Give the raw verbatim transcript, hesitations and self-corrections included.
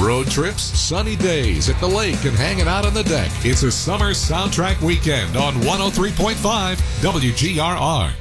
Road trips, sunny days at the lake, and hanging out on the deck. It's a summer soundtrack weekend on one oh three point five W G R R.